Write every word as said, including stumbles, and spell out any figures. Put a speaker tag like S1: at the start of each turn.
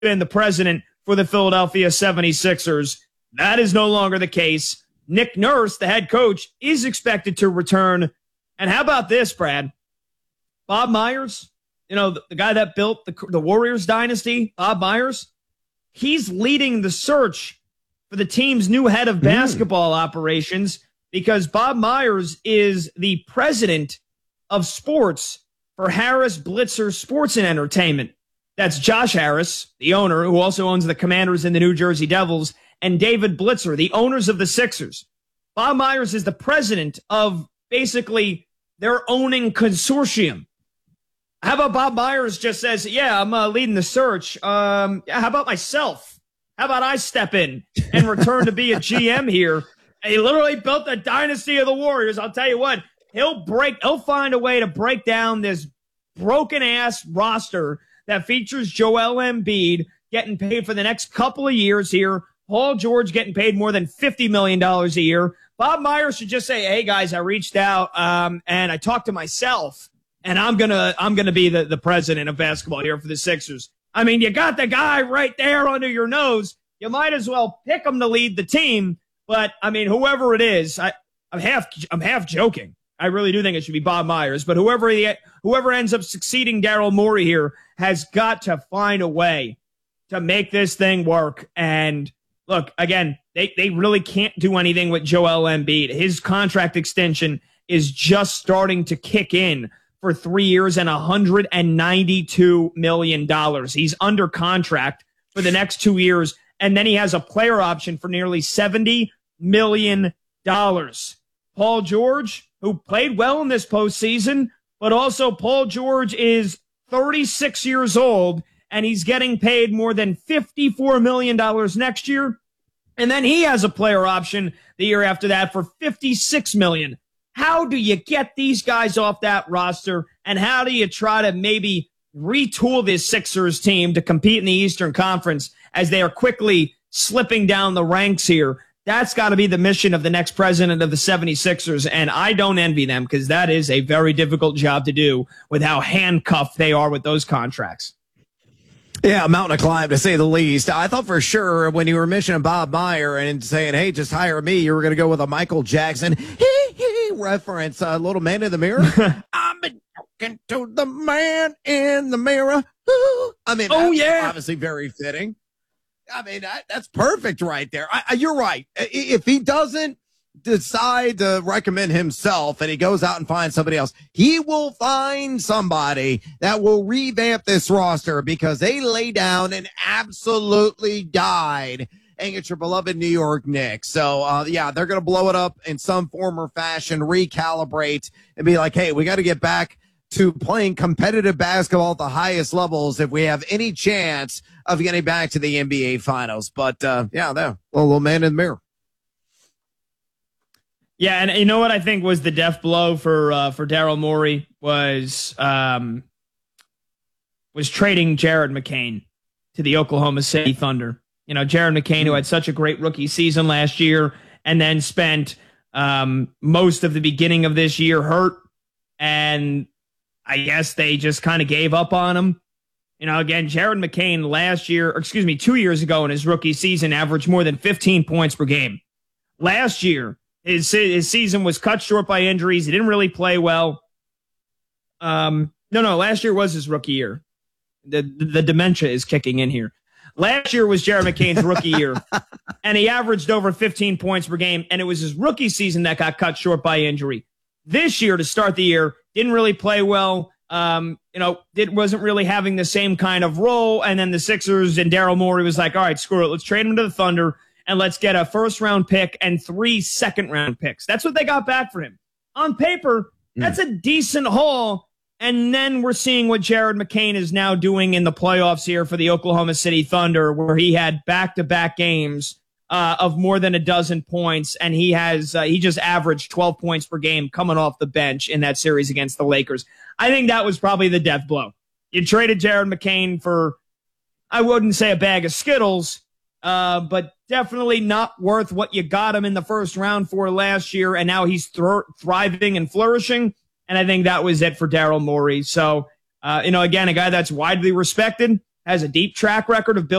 S1: been the president for the Philadelphia seventy-sixers. That is no longer the case. Nick Nurse, the head coach, is expected to return. And how about this, Brad? Bob Myers, you know, the, the guy that built the, the Warriors dynasty, Bob Myers, he's leading the search for the team's new head of basketball mm. operations because Bob Myers is the president of sports for Harris Blitzer Sports and Entertainment. That's Josh Harris, the owner, who also owns the Commanders and the New Jersey Devils, and David Blitzer, the owners of the Sixers. Bob Myers is the president of basically their owning consortium. How about Bob Myers just says, yeah, I'm uh, leading the search. Um, how about myself? How about I step in and return to be a G M here? And he literally built the dynasty of the Warriors. I'll tell you what, he'll break, he'll find a way to break down this broken ass roster that features Joel Embiid getting paid for the next couple of years here. Paul George getting paid more than fifty million dollars a year. Bob Myers should just say, hey guys, I reached out, um, and I talked to myself, and I'm gonna, I'm gonna be the, the president of basketball here for the Sixers. I mean, you got the guy right there under your nose. You might as well pick him to lead the team. But I mean, whoever it is, I, I'm half, I'm half joking. I really do think it should be Bob Myers. But whoever he, whoever ends up succeeding Daryl Morey here has got to find a way to make this thing work. And look, again, they, they really can't do anything with Joel Embiid. His contract extension is just starting to kick in for three years and one hundred ninety-two million dollars. He's under contract for the next two years, and then he has a player option for nearly seventy million dollars. Paul George, who played well in this postseason, but also Paul George is thirty-six years old, and he's getting paid more than fifty-four million dollars next year. And then he has a player option the year after that for fifty-six million dollars. How do you get these guys off that roster, and how do you try to maybe retool this Sixers team to compete in the Eastern Conference as they are quickly slipping down the ranks here? That's got to be the mission of the next president of the seventy-sixers, and I don't envy them because that is a very difficult job to do with how handcuffed they are with those contracts.
S2: Yeah, a mountain to climb, to say the least. I thought for sure when you were mentioning Bob Meyer and saying, hey, just hire me, you were going to go with a Michael Jackson hee hee reference, uh, Little Man in the Mirror. I've been talking to the man in the mirror. Ooh. I mean,
S1: oh, yeah.
S2: Obviously very fitting. I mean, that, that's perfect right there. I, I, you're right. If he doesn't decide to recommend himself and he goes out and finds somebody else, he will find somebody that will revamp this roster because they lay down and absolutely died against your beloved New York Knicks. So, uh, yeah, they're going to blow it up in some form or fashion, recalibrate, and be like, hey, we got to get back to playing competitive basketball at the highest levels if we have any chance of getting back to the N B A Finals. But, uh, yeah, there, little, little man in the mirror.
S1: Yeah, and you know what I think was the death blow for uh, for Daryl Morey was um, was trading Jared McCain to the Oklahoma City Thunder. You know, Jared McCain, who had such a great rookie season last year and then spent um, most of the beginning of this year hurt, and I guess they just kind of gave up on him. You know, again, Jared McCain last year, or excuse me, two years ago in his rookie season averaged more than fifteen points per game. Last year, His his season was cut short by injuries. He didn't really play well. Um, no, no, last year was his rookie year. The, the, the dementia is kicking in here. Last year was Jared McCain's rookie year, and he averaged over fifteen points per game, and it was his rookie season that got cut short by injury. This year, to start the year, didn't really play well. Um, you know, it wasn't really having the same kind of role, and then the Sixers and Daryl Morey was like, all right, screw it. Let's trade him to the Thunder. And let's get a first-round pick and three second-round picks. That's what they got back for him. On paper, that's a decent haul. And then we're seeing what Jared McCain is now doing in the playoffs here for the Oklahoma City Thunder, where he had back-to-back games uh, of more than a dozen points, and he has uh, he just averaged twelve points per game coming off the bench in that series against the Lakers. I think that was probably the death blow. You traded Jared McCain for, I wouldn't say a bag of Skittles, Uh, but definitely not worth what you got him in the first round for last year, and now he's thr- thriving and flourishing, and I think that was it for Daryl Morey. So, uh, you know, again, a guy that's widely respected, has a deep track record of building